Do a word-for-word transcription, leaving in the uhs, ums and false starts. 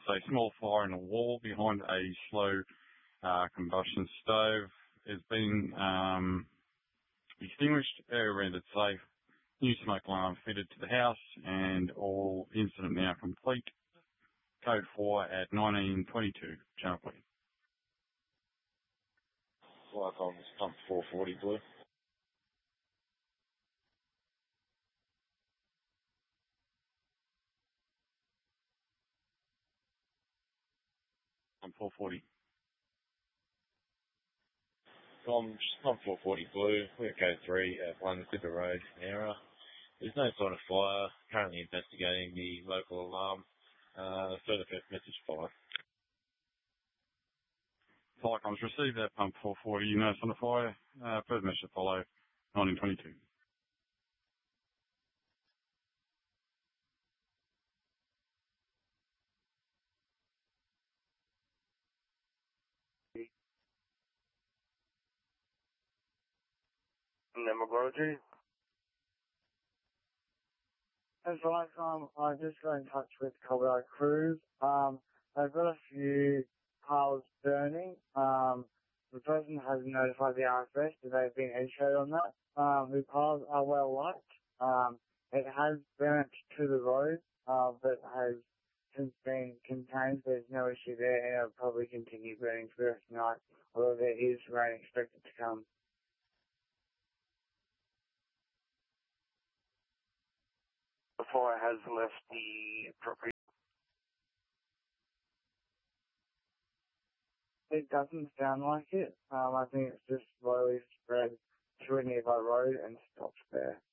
a small fire in a wall behind a slow uh, combustion stove. It's been um, extinguished, area rendered safe, new smoke alarm fitted to the house, and all incident now complete. Code four at nineteen twenty-two, Channel Queen. Flight comms, pump four forty blue. Pump four forty. Comms, pump four forty blue, we're code three at one Clipper Road, Nara. There's no sign of fire, currently investigating the local alarm. Uh, further message follow. Flight comms, receive that pump four forty, no sign of fire. Uh, further message follow, nineteen twenty-two. Nemogorgy. That's right, um, I just got in touch with Coburg Cruise. Um, they've got a few piles burning. Um, the person has notified the R F S that they've been educated on that. Um, the piles are well liked. Um, it has burnt to the road, uh, but has since been contained. There's no issue there, and it'll probably continue burning for the rest of the night, although there is rain expected to come. The fire has left the property. It doesn't sound like it. Um, I think it's just slowly spread to a nearby road and stopped there.